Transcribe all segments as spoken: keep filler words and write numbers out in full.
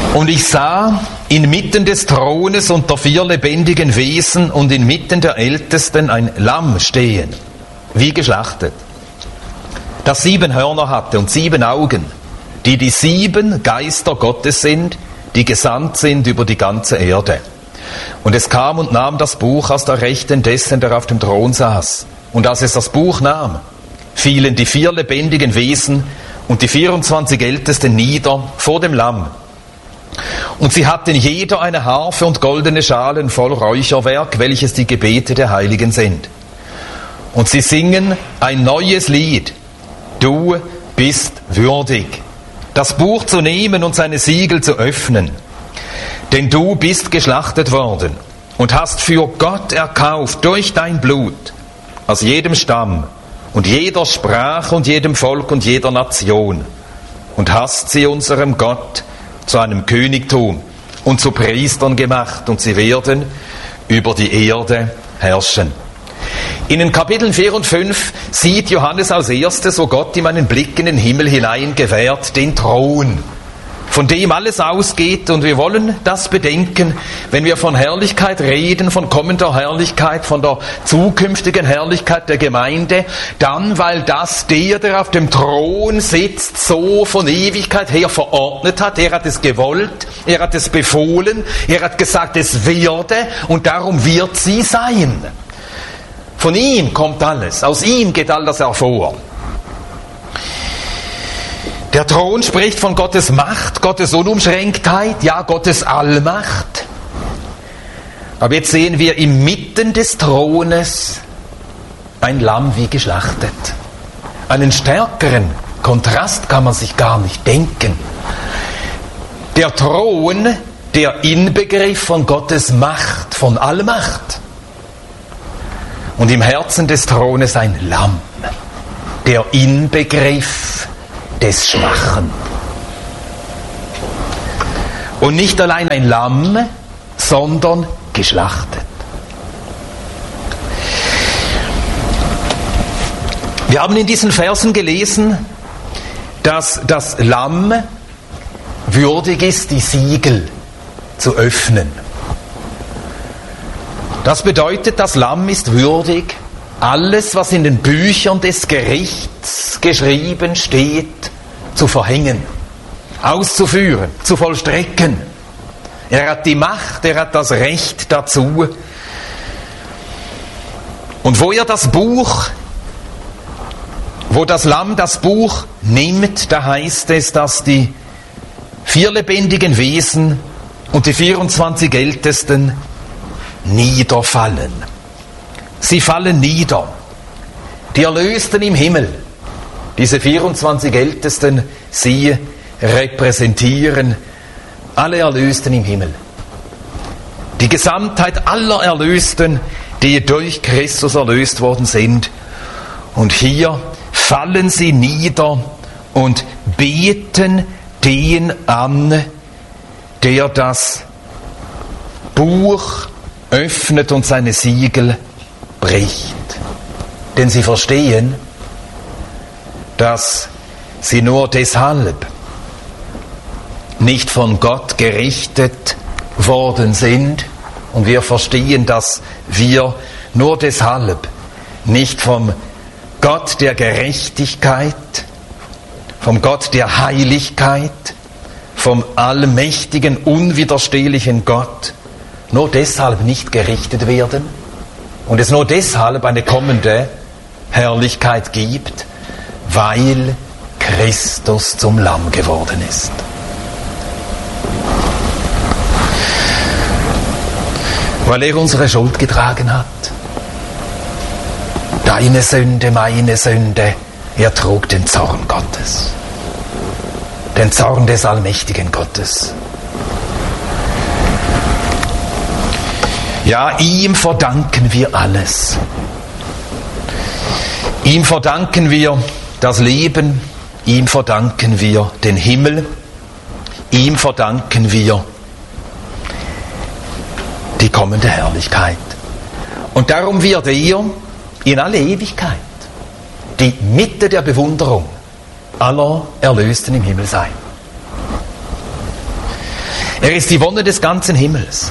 Und ich sah inmitten des Thrones und der vier lebendigen Wesen und inmitten der Ältesten ein Lamm stehen, wie geschlachtet, das sieben Hörner hatte und sieben Augen, die die sieben Geister Gottes sind, die gesandt sind über die ganze Erde. Und es kam und nahm das Buch aus der Rechten dessen, der auf dem Thron saß. Und als es das Buch nahm, fielen die vier lebendigen Wesen und die vierundzwanzig Ältesten nieder vor dem Lamm. Und sie hatten jeder eine Harfe und goldene Schalen voll Räucherwerk, welches die Gebete der Heiligen sind. Und sie singen ein neues Lied. Du bist würdig, das Buch zu nehmen und seine Siegel zu öffnen. Denn du bist geschlachtet worden und hast für Gott erkauft durch dein Blut aus jedem Stamm und jeder Sprache und jedem Volk und jeder Nation und hast sie unserem Gott zu einem Königtum und zu Priestern gemacht, und sie werden über die Erde herrschen. In den Kapiteln vier und fünf sieht Johannes als erstes, wo Gott ihm einen Blick in den Himmel hinein gewährt, den Thron, von dem alles ausgeht. Und wir wollen das bedenken, wenn wir von Herrlichkeit reden, von kommender Herrlichkeit, von der zukünftigen Herrlichkeit der Gemeinde, dann, weil das der, der auf dem Thron sitzt, so von Ewigkeit her verordnet hat. Er hat es gewollt, er hat es befohlen, er hat gesagt, es werde, und darum wird sie sein. Von ihm kommt alles, aus ihm geht all das hervor. Der Thron spricht von Gottes Macht, Gottes Unumschränktheit, ja, Gottes Allmacht. Aber jetzt sehen wir inmitten des Thrones ein Lamm wie geschlachtet. Einen stärkeren Kontrast kann man sich gar nicht denken. Der Thron, der Inbegriff von Gottes Macht, von Allmacht. Und im Herzen des Thrones ein Lamm, der Inbegriff des Schwachen. Und nicht allein ein Lamm, sondern geschlachtet. Wir haben in diesen Versen gelesen, dass das Lamm würdig ist, die Siegel zu öffnen. Das bedeutet, das Lamm ist würdig, alles, was in den Büchern des Gerichts geschrieben steht, zu verhängen, auszuführen, zu vollstrecken. Er hat die Macht, er hat das Recht dazu. Und wo er das Buch, wo das Lamm das Buch nimmt, da heißt es, dass die vier lebendigen Wesen und die vierundzwanzig Ältesten niederfallen. Sie fallen nieder. Die Erlösten im Himmel, diese vierundzwanzig Ältesten, sie repräsentieren alle Erlösten im Himmel. Die Gesamtheit aller Erlösten, die durch Christus erlöst worden sind. Und hier fallen sie nieder und beten den an, der das Buch öffnet und seine Siegel bricht. Denn sie verstehen, dass sie nur deshalb nicht von Gott gerichtet worden sind, und wir verstehen, dass wir nur deshalb nicht vom Gott der Gerechtigkeit, vom Gott der Heiligkeit, vom allmächtigen, unwiderstehlichen Gott nur deshalb nicht gerichtet werden und es nur deshalb eine kommende Herrlichkeit gibt, weil Christus zum Lamm geworden ist. Weil er unsere Schuld getragen hat. Deine Sünde, meine Sünde, er trug den Zorn Gottes. Den Zorn des allmächtigen Gottes. Ja, ihm verdanken wir alles. Ihm verdanken wir das Leben, ihm verdanken wir den Himmel, ihm verdanken wir die kommende Herrlichkeit. Und darum wird er in alle Ewigkeit die Mitte der Bewunderung aller Erlösten im Himmel sein. Er ist die Wonne des ganzen Himmels.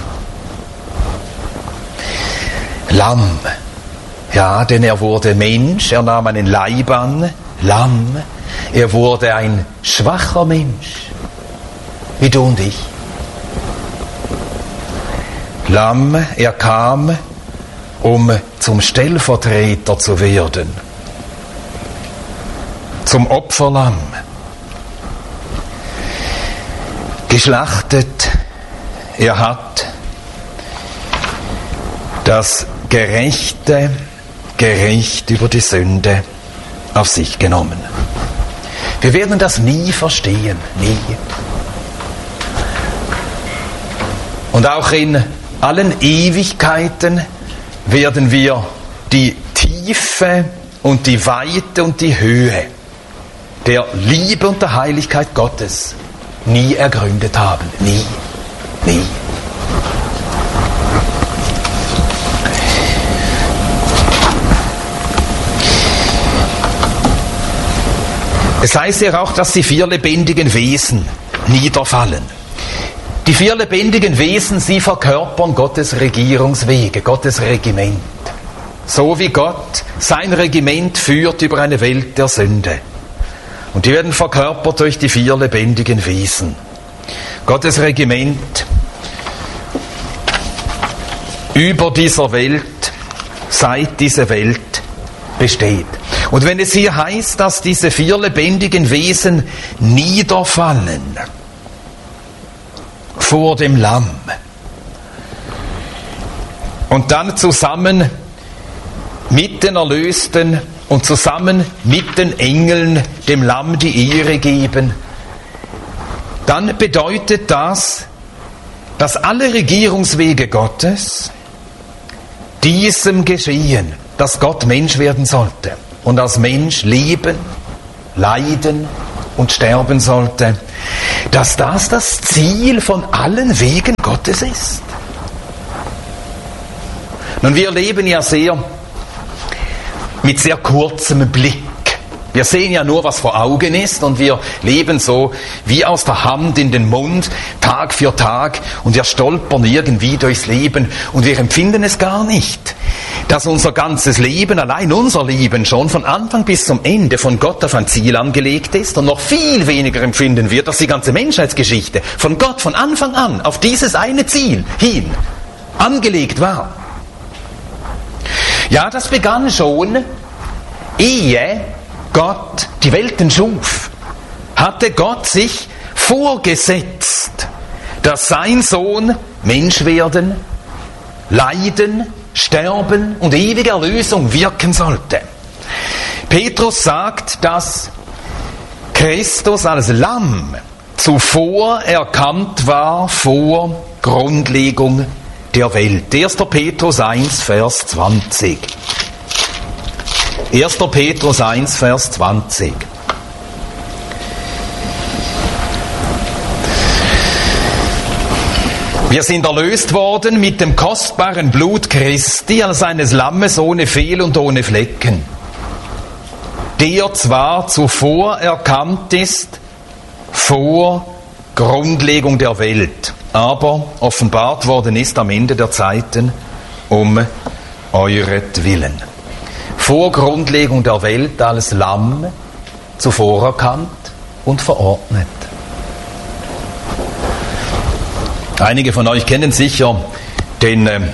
Lamm. Ja, denn er wurde Mensch, er nahm einen Leib an. Lamm. Er wurde ein schwacher Mensch, wie du und ich. Lamm, er kam, um zum Stellvertreter zu werden, zum Opferlamm. Geschlachtet, er hat das gerechte Gericht über die Sünde auf sich genommen. Wir werden das nie verstehen, nie. Und auch in allen Ewigkeiten werden wir die Tiefe und die Weite und die Höhe der Liebe und der Heiligkeit Gottes nie ergründet haben. Nie, nie. Es heißt ja auch, dass die vier lebendigen Wesen niederfallen. Die vier lebendigen Wesen, sie verkörpern Gottes Regierungswege, Gottes Regiment. So wie Gott sein Regiment führt über eine Welt der Sünde. Und die werden verkörpert durch die vier lebendigen Wesen. Gottes Regiment über dieser Welt, seit diese Welt besteht. Und wenn es hier heißt, dass diese vier lebendigen Wesen niederfallen vor dem Lamm und dann zusammen mit den Erlösten und zusammen mit den Engeln dem Lamm die Ehre geben, dann bedeutet das, dass alle Regierungswege Gottes diesem geschehen, dass Gott Mensch werden sollte und als Mensch leben, leiden und sterben sollte, dass das das Ziel von allen Wegen Gottes ist. Nun, wir leben ja sehr mit sehr kurzem Blick. Wir sehen ja nur, was vor Augen ist, und wir leben so wie aus der Hand in den Mund, Tag für Tag, und wir stolpern irgendwie durchs Leben und wir empfinden es gar nicht, dass unser ganzes Leben, allein unser Leben schon von Anfang bis zum Ende von Gott auf ein Ziel angelegt ist, und noch viel weniger empfinden wir, dass die ganze Menschheitsgeschichte von Gott von Anfang an auf dieses eine Ziel hin angelegt war. Ja, das begann schon, ehe Gott die Welten schuf, hatte Gott sich vorgesetzt, dass sein Sohn Mensch werden, leiden, sterben und ewige Erlösung wirken sollte. Petrus sagt, dass Christus als Lamm zuvor erkannt war vor Grundlegung der Welt. erster Petrus eins, Vers zwanzig. erster Petrus eins, Vers zwanzig. Wir sind erlöst worden mit dem kostbaren Blut Christi als eines Lammes ohne Fehl und ohne Flecken, der zwar zuvor erkannt ist vor Grundlegung der Welt, aber offenbart worden ist am Ende der Zeiten um euretwillen. Vor Grundlegung der Welt als Lamm zuvor erkannt und verordnet. Einige von euch kennen sicher den äh,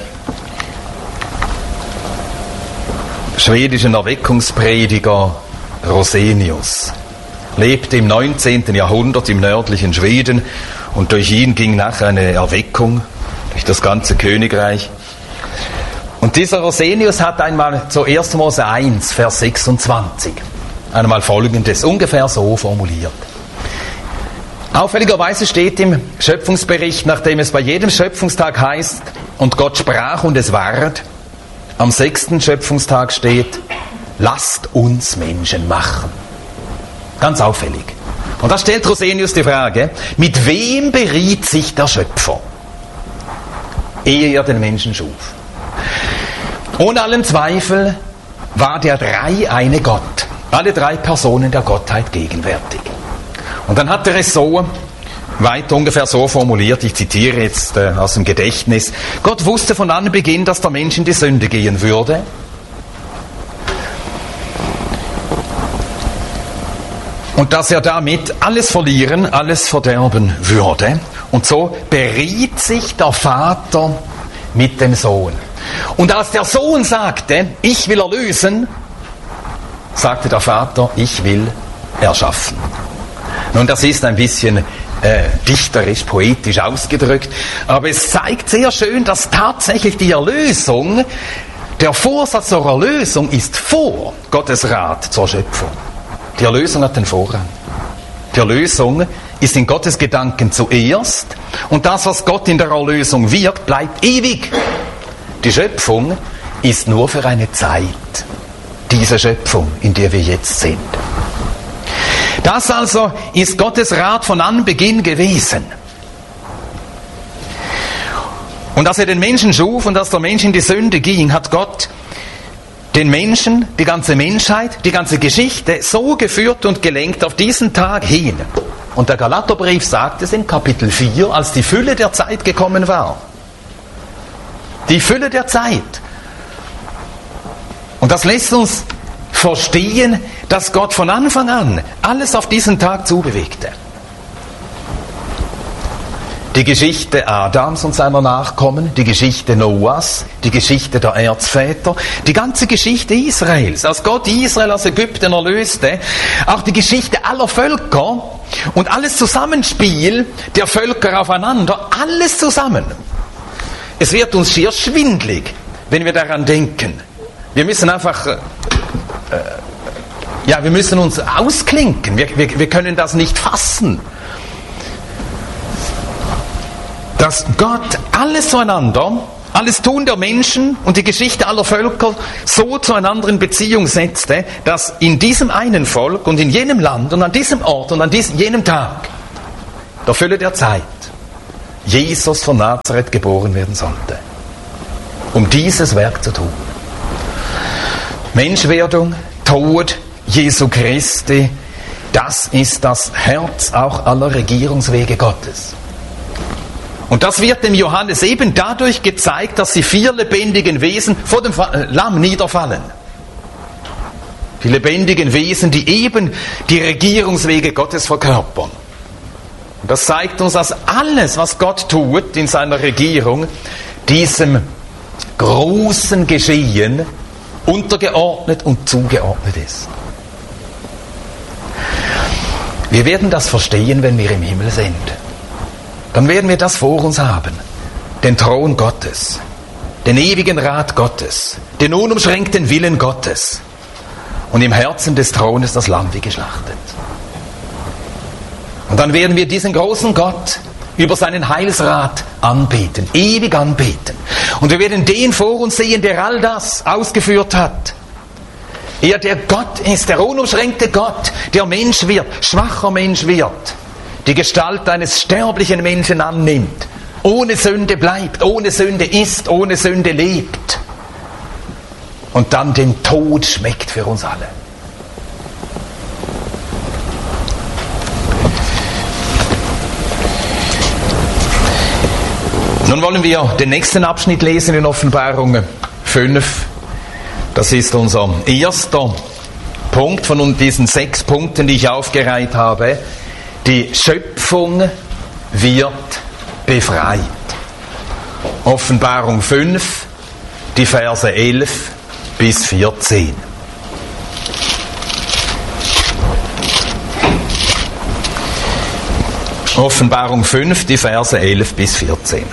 schwedischen Erweckungsprediger Rosenius. Lebte im neunzehnten Jahrhundert im nördlichen Schweden, und durch ihn ging nachher eine Erweckung durch das ganze Königreich. Und dieser Rosenius hat einmal zu erster Mose eins, Vers sechsundzwanzig, einmal Folgendes ungefähr so formuliert. Auffälligerweise steht im Schöpfungsbericht, nachdem es bei jedem Schöpfungstag heißt, und Gott sprach und es ward, am sechsten Schöpfungstag steht, lasst uns Menschen machen. Ganz auffällig. Und da stellt Rosenius die Frage, mit wem beriet sich der Schöpfer, ehe er den Menschen schuf? Ohne allen Zweifel war der dreieine Gott, alle drei Personen der Gottheit gegenwärtig. Und dann hat er es so weiter ungefähr so formuliert, ich zitiere jetzt äh, aus dem Gedächtnis: Gott wusste von Anbeginn, dass der Mensch in die Sünde gehen würde. Und dass er damit alles verlieren, alles verderben würde. Und so beriet sich der Vater mit dem Sohn. Und als der Sohn sagte, ich will erlösen, sagte der Vater, ich will erschaffen. Nun, das ist ein bisschen äh, dichterisch, poetisch ausgedrückt, aber es zeigt sehr schön, dass tatsächlich die Erlösung, der Vorsatz zur Erlösung ist vor Gottes Rat zur Schöpfung. Die Erlösung hat den Vorrang. Die Erlösung ist in Gottes Gedanken zuerst und das, was Gott in der Erlösung wirkt, bleibt ewig. Die Schöpfung ist nur für eine Zeit. Diese Schöpfung, in der wir jetzt sind. Das also ist Gottes Rat von Anbeginn gewesen. Und als er den Menschen schuf und als der Mensch in die Sünde ging, hat Gott den Menschen, die ganze Menschheit, die ganze Geschichte so geführt und gelenkt auf diesen Tag hin. Und der Galaterbrief sagt es in Kapitel vier, als die Fülle der Zeit gekommen war. Die Fülle der Zeit. Und das lässt uns verstehen, dass Gott von Anfang an alles auf diesen Tag zubewegte. Die Geschichte Adams und seiner Nachkommen, die Geschichte Noahs, die Geschichte der Erzväter, die ganze Geschichte Israels, als Gott Israel aus Ägypten erlöste, auch die Geschichte aller Völker und alles Zusammenspiel der Völker aufeinander, alles zusammen. Es wird uns schier schwindlig, wenn wir daran denken. Wir müssen einfach, äh, ja, wir müssen uns ausklinken, wir, wir, wir können das nicht fassen. Dass Gott alles zueinander, alles Tun der Menschen und die Geschichte aller Völker so zueinander in Beziehung setzte, dass in diesem einen Volk und in jenem Land und an diesem Ort und an diesem, jenem Tag, der Fülle der Zeit, Jesus von Nazareth geboren werden sollte, um dieses Werk zu tun. Menschwerdung, Tod Jesu Christi, das ist das Herz auch aller Regierungswege Gottes. Und das wird dem Johannes eben dadurch gezeigt, dass die vier lebendigen Wesen vor dem Lamm niederfallen. Die lebendigen Wesen, die eben die Regierungswege Gottes verkörpern. Und das zeigt uns, dass alles, was Gott tut in seiner Regierung, diesem großen Geschehen untergeordnet und zugeordnet ist. Wir werden das verstehen, wenn wir im Himmel sind. Dann werden wir das vor uns haben. Den Thron Gottes, den ewigen Rat Gottes, den unumschränkten Willen Gottes und im Herzen des Thrones das Lamm wie geschlachtet. Und dann werden wir diesen großen Gott über seinen Heilsrat anbeten, ewig anbeten. Und wir werden den vor uns sehen, der all das ausgeführt hat. Er, der Gott ist, der unumschränkte Gott, der Mensch wird, schwacher Mensch wird, die Gestalt eines sterblichen Menschen annimmt, ohne Sünde bleibt, ohne Sünde ist, ohne Sünde lebt und dann den Tod schmeckt für uns alle. Nun wollen wir den nächsten Abschnitt lesen in Offenbarung fünf. Das ist unser erster Punkt von diesen sechs Punkten, die ich aufgereiht habe. Die Schöpfung wird befreit. Offenbarung fünf, die Verse elf bis vierzehn. Offenbarung fünf, die Verse elf bis vierzehn.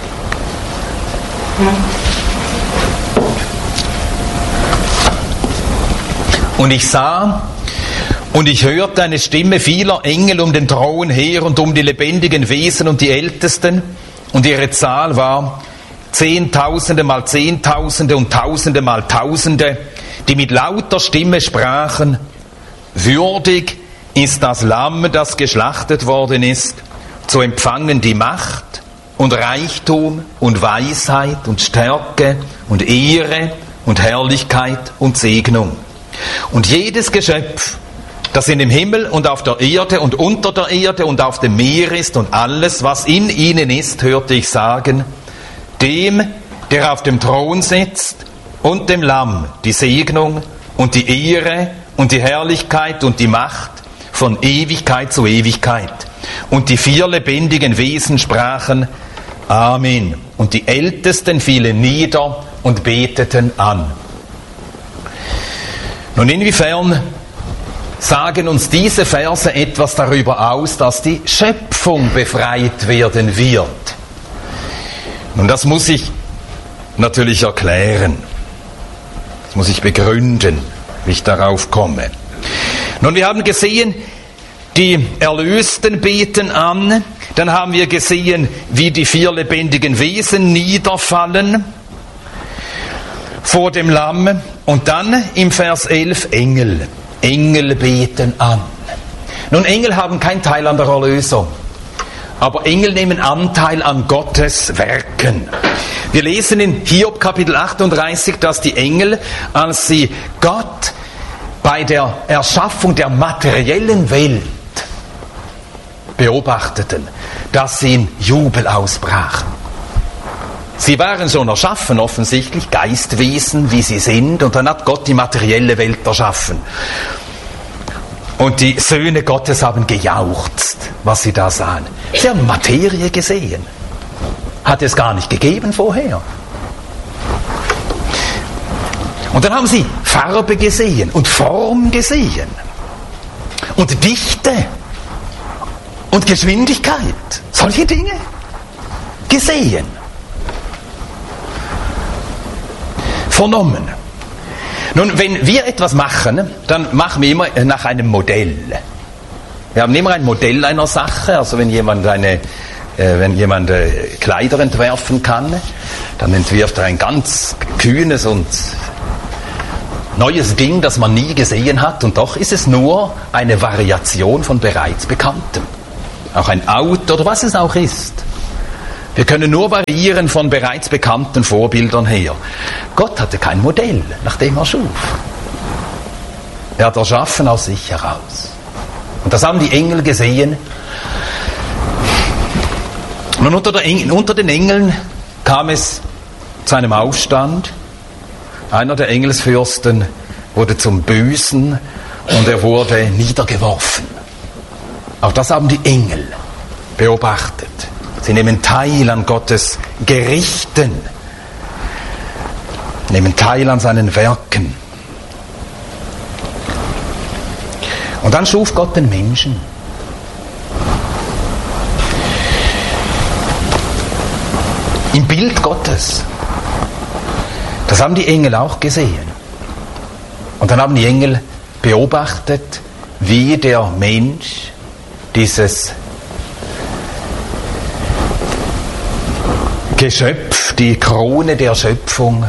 Und ich sah und ich hörte eine Stimme vieler Engel um den Thron her und um die lebendigen Wesen und die Ältesten, und ihre Zahl war Zehntausende mal Zehntausende und Tausende mal Tausende, die mit lauter Stimme sprachen: Würdig ist das Lamm, das geschlachtet worden ist, zu empfangen die Macht und Reichtum und Weisheit und Stärke und Ehre und Herrlichkeit und Segnung. Und jedes Geschöpf, das in dem Himmel und auf der Erde und unter der Erde und auf dem Meer ist und alles, was in ihnen ist, hörte ich sagen, dem, der auf dem Thron sitzt und dem Lamm die Segnung und die Ehre und die Herrlichkeit und die Macht von Ewigkeit zu Ewigkeit. Und die vier lebendigen Wesen sprachen Amen. Und die Ältesten fielen nieder und beteten an. Nun, inwiefern sagen uns diese Verse etwas darüber aus, dass die Schöpfung befreit werden wird? Nun, das muss ich natürlich erklären. Das muss ich begründen, wie ich darauf komme. Nun, wir haben gesehen, die Erlösten beten an. Dann haben wir gesehen, wie die vier lebendigen Wesen niederfallen vor dem Lamm. Und dann im Vers elf Engel. Engel beten an. Nun, Engel haben keinen Teil an der Erlösung. Aber Engel nehmen Anteil an Gottes Werken. Wir lesen in Hiob Kapitel achtunddreißig, dass die Engel, als sie Gott bei der Erschaffung der materiellen Welt beobachteten, dass sie in Jubel ausbrachen. Sie waren schon erschaffen, offensichtlich, Geistwesen, wie sie sind, und dann hat Gott die materielle Welt erschaffen. Und die Söhne Gottes haben gejauchzt, was sie da sahen. Sie haben Materie gesehen. Hat es gar nicht gegeben vorher. Und dann haben sie Farbe gesehen und Form gesehen und Dichte und Geschwindigkeit. Solche Dinge gesehen. Vernommen. Nun, wenn wir etwas machen, dann machen wir immer nach einem Modell. Wir haben immer ein Modell einer Sache. Also wenn jemand eine, äh, wenn jemand äh, Kleider entwerfen kann, dann entwirft er ein ganz kühnes und neues Ding, das man nie gesehen hat. Und doch ist es nur eine Variation von bereits Bekanntem. Auch ein Auto oder was es auch ist. Wir können nur variieren von bereits bekannten Vorbildern her. Gott hatte kein Modell, nach dem er schuf. Er hat erschaffen aus sich heraus. Und das haben die Engel gesehen. Und unter, der Engel, unter den Engeln kam es zu einem Aufstand. Einer der Engelsfürsten wurde zum Bösen und er wurde niedergeworfen. Auch das haben die Engel beobachtet. Sie nehmen teil an Gottes Gerichten, nehmen teil an seinen Werken. Und dann schuf Gott den Menschen. Im Bild Gottes. Das haben die Engel auch gesehen. Und dann haben die Engel beobachtet, wie der Mensch dieses Geschöpf, die Krone der Schöpfung,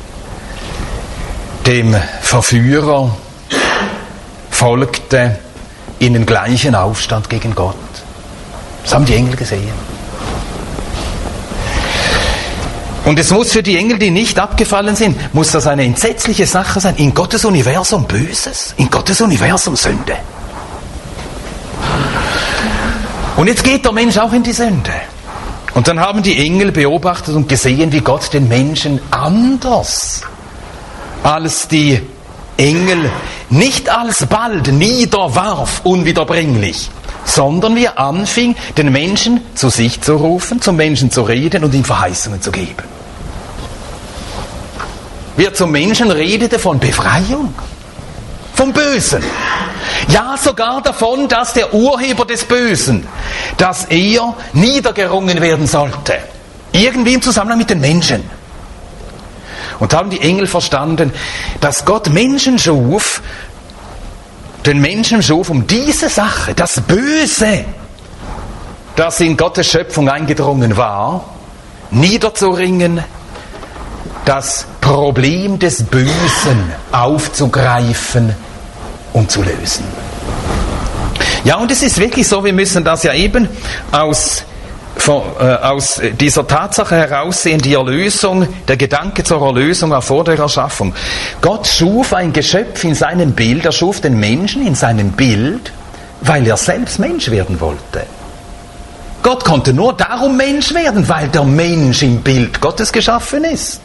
dem Verführer folgte in den gleichen Aufstand gegen Gott. Das haben die Engel gesehen. Und es muss für die Engel, die nicht abgefallen sind, muss das eine entsetzliche Sache sein. In Gottes Universum Böses, in Gottes Universum Sünde. Und jetzt geht der Mensch auch in die Sünde. Und dann haben die Engel beobachtet und gesehen, wie Gott den Menschen anders als die Engel nicht alsbald niederwarf, unwiederbringlich, sondern wie er anfing, den Menschen zu sich zu rufen, zum Menschen zu reden und ihm Verheißungen zu geben. Wie er zum Menschen redete von Befreiung, vom Bösen. Ja, sogar davon, dass der Urheber des Bösen, dass er niedergerungen werden sollte. Irgendwie im Zusammenhang mit den Menschen. Und da haben die Engel verstanden, dass Gott Menschen schuf, den Menschen schuf, um diese Sache, das Böse, das in Gottes Schöpfung eingedrungen war, niederzuringen, das Problem des Bösen aufzugreifen und zu lösen. Ja, und es ist wirklich so, wir müssen das ja eben aus aus dieser Tatsache heraus sehen, die Erlösung, der Gedanke zur Erlösung war vor der Erschaffung. Gott schuf ein Geschöpf in seinem Bild, er schuf den Menschen in seinem Bild, weil er selbst Mensch werden wollte. Gott konnte nur darum Mensch werden, weil der Mensch im Bild Gottes geschaffen ist.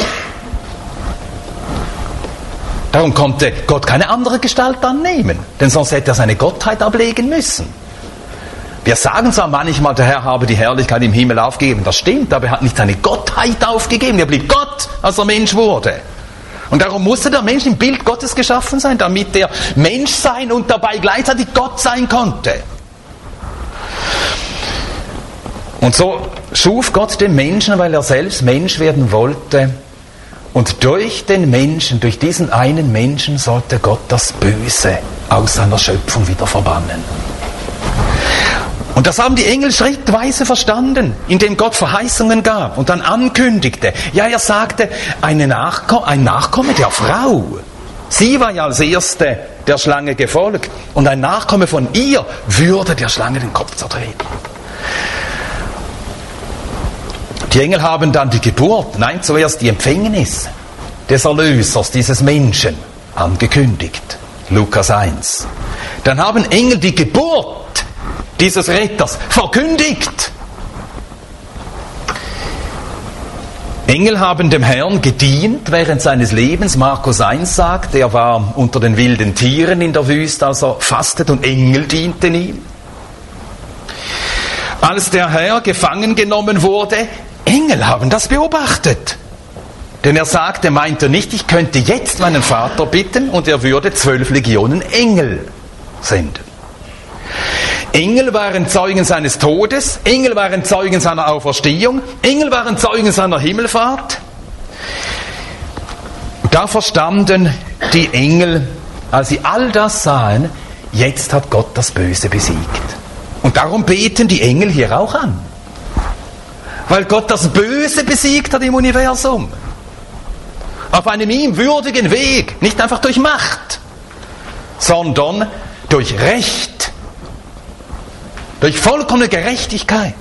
Darum konnte Gott keine andere Gestalt annehmen, denn sonst hätte er seine Gottheit ablegen müssen. Wir sagen zwar manchmal, der Herr habe die Herrlichkeit im Himmel aufgegeben, das stimmt, aber er hat nicht seine Gottheit aufgegeben, er blieb Gott, als er Mensch wurde. Und darum musste der Mensch im Bild Gottes geschaffen sein, damit er Mensch sein und dabei gleichzeitig Gott sein konnte. Und so schuf Gott den Menschen, weil er selbst Mensch werden wollte. Und durch den Menschen, durch diesen einen Menschen sollte Gott das Böse aus seiner Schöpfung wieder verbannen. Und das haben die Engel schrittweise verstanden, indem Gott Verheißungen gab und dann ankündigte. Ja, er sagte, eine Nachko- ein Nachkomme der Frau. Sie war ja als Erste der Schlange gefolgt. Und ein Nachkomme von ihr würde der Schlange den Kopf zertreten. Die Engel haben dann die Geburt, nein, zuerst die Empfängnis des Erlösers, dieses Menschen, angekündigt. Lukas eins. Dann haben Engel die Geburt dieses Retters verkündigt. Engel haben dem Herrn gedient während seines Lebens. Markus eins sagt, er war unter den wilden Tieren in der Wüste, als er fastet, und Engel dienten ihm. Als der Herr gefangen genommen wurde, Engel haben das beobachtet. Denn er sagte, meint er nicht, ich könnte jetzt meinen Vater bitten und er würde zwölf Legionen Engel senden. Engel waren Zeugen seines Todes, Engel waren Zeugen seiner Auferstehung, Engel waren Zeugen seiner Himmelfahrt. Da verstanden die Engel, als sie all das sahen, jetzt hat Gott das Böse besiegt. Und darum beten die Engel hier auch an. Weil Gott das Böse besiegt hat im Universum. Auf einem ihm würdigen Weg, nicht einfach durch Macht, sondern durch Recht. Durch vollkommene Gerechtigkeit.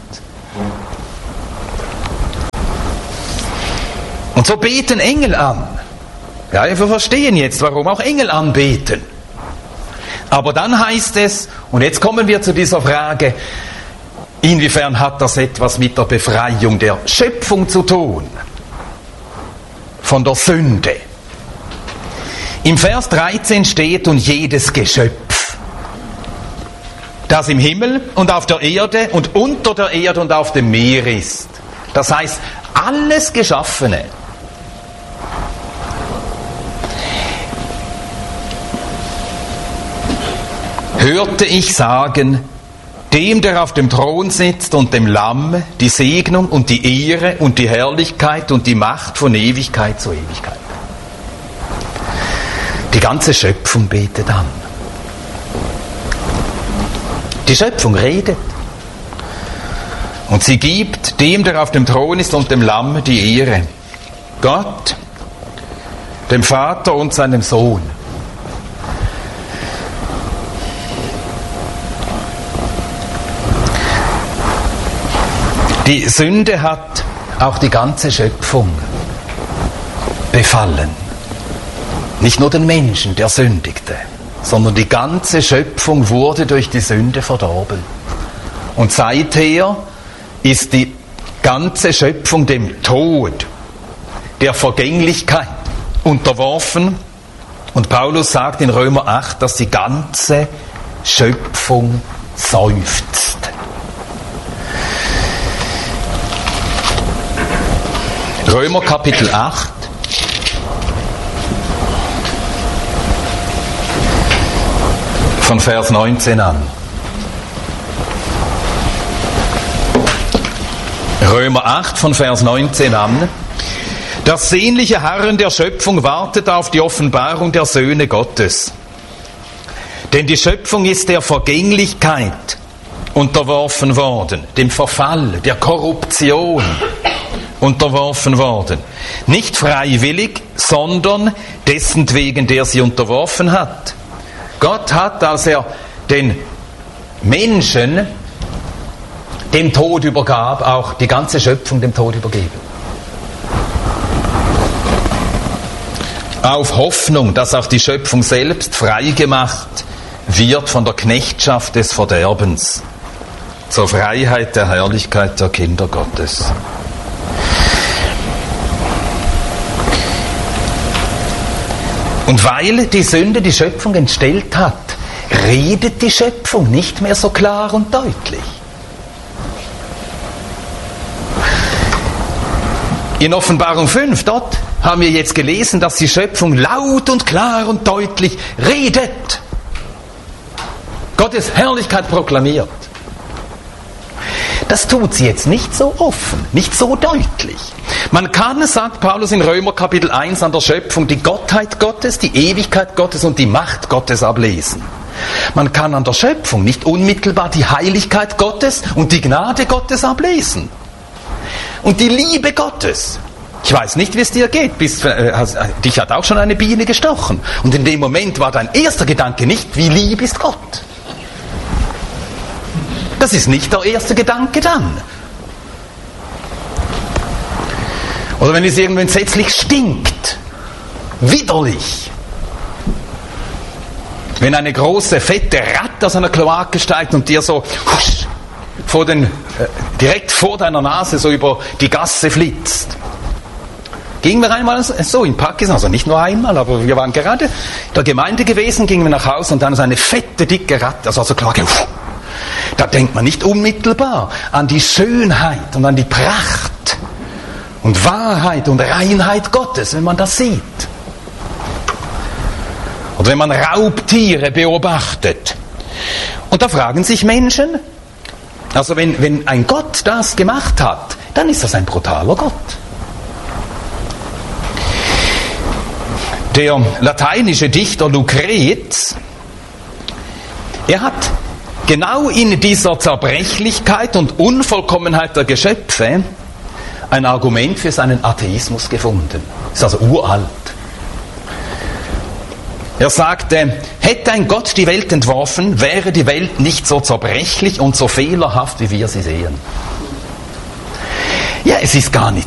Und so beten Engel an. Ja, wir verstehen jetzt, warum auch Engel anbeten. Aber dann heißt es, und jetzt kommen wir zu dieser Frage, inwiefern hat das etwas mit der Befreiung der Schöpfung zu tun? Von der Sünde. Im Vers dreizehn steht, und jedes Geschöpf, das im Himmel und auf der Erde und unter der Erde und auf dem Meer ist. Das heißt, alles Geschaffene. Hörte ich sagen, dem, der auf dem Thron sitzt und dem Lamm, die Segnung und die Ehre und die Herrlichkeit und die Macht von Ewigkeit zu Ewigkeit. Die ganze Schöpfung betet an. Die Schöpfung redet. Und sie gibt dem, der auf dem Thron ist und dem Lamm, die Ehre. Gott, dem Vater und seinem Sohn. Die Sünde hat auch die ganze Schöpfung befallen. Nicht nur den Menschen, der sündigte, sondern die ganze Schöpfung wurde durch die Sünde verdorben. Und seither ist die ganze Schöpfung dem Tod, der Vergänglichkeit unterworfen. Und Paulus sagt in Römer acht, dass die ganze Schöpfung seufzt. Römer Kapitel acht. Von Vers neunzehn an. Römer acht von Vers neunzehn an. Das sehnliche Harren der Schöpfung wartet auf die Offenbarung der Söhne Gottes. Denn die Schöpfung ist der Vergänglichkeit unterworfen worden, dem Verfall, der Korruption unterworfen worden. Nicht freiwillig, sondern dessentwegen, der sie unterworfen hat. Gott hat, als er den Menschen dem Tod übergab, auch die ganze Schöpfung dem Tod übergeben. Auf Hoffnung, dass auch die Schöpfung selbst freigemacht wird von der Knechtschaft des Verderbens zur Freiheit der Herrlichkeit der Kinder Gottes. Und weil die Sünde die Schöpfung entstellt hat, redet die Schöpfung nicht mehr so klar und deutlich. In Offenbarung fünf, dort haben wir jetzt gelesen, dass die Schöpfung laut und klar und deutlich redet. Gottes Herrlichkeit proklamiert. Das tut sie jetzt nicht so offen, nicht so deutlich. Man kann, sagt Paulus in Römer Kapitel eins, an der Schöpfung die Gottheit Gottes, die Ewigkeit Gottes und die Macht Gottes ablesen. Man kann an der Schöpfung nicht unmittelbar die Heiligkeit Gottes und die Gnade Gottes ablesen. Und die Liebe Gottes. Ich weiß nicht, wie es dir geht. Bis, äh, hast, äh, dich hat auch schon eine Biene gestochen. Und in dem Moment war dein erster Gedanke nicht, wie lieb ist Gott. Das ist nicht der erste Gedanke dann. Oder wenn es irgendwo entsetzlich stinkt. Widerlich. Wenn eine große, fette Ratte aus einer Kloake steigt und dir so husch, vor den, äh, direkt vor deiner Nase so über die Gasse flitzt. Gingen wir einmal so in Pakistan, also nicht nur einmal, aber wir waren gerade in der Gemeinde gewesen, gingen wir nach Hause und dann so eine fette, dicke Ratte, also, also Kloake. Da denkt man nicht unmittelbar an die Schönheit und an die Pracht und Wahrheit und Reinheit Gottes, wenn man das sieht. Oder wenn man Raubtiere beobachtet. Und da fragen sich Menschen, also wenn, wenn ein Gott das gemacht hat, dann ist das ein brutaler Gott. Der lateinische Dichter Lucrez, er hat genau in dieser Zerbrechlichkeit und Unvollkommenheit der Geschöpfe ein Argument für seinen Atheismus gefunden. Das ist also uralt. Er sagte, hätte ein Gott die Welt entworfen, wäre die Welt nicht so zerbrechlich und so fehlerhaft, wie wir sie sehen. Ja, es ist gar nicht